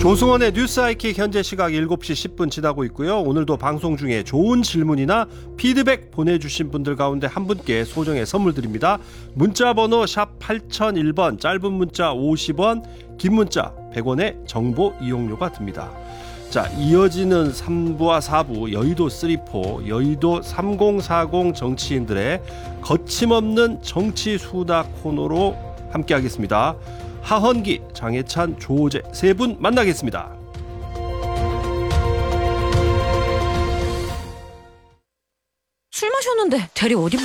조승원의 뉴스 하이킥 현재 시각 7시 10분 지나고 있고요. 오늘도 방송 중에 좋은 질문이나 피드백 보내주신 분들 가운데 한 분께 소정의 선물 드립니다. 문자 번호 샵 8001번, 짧은 문자 50원, 긴 문자 100원의 정보 이용료가 듭니다. 자, 이어지는 3부와 4부 여의도 3포, 여의도 3040 정치인들의 거침없는 정치 수다 코너로 함께하겠습니다. 하헌기, 장해찬, 조호재 세 분 만나겠습니다. 술 마셨는데 대리 어디